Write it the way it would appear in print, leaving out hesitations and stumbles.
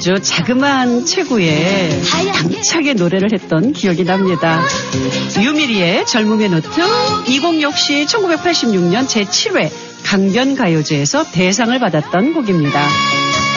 아주 자그마한 체구에 당차게 노래를 했던 기억이 납니다. 유미리의 젊음의 노트, 이 곡 역시 1986년 제7회 강변가요제에서 대상을 받았던 곡입니다.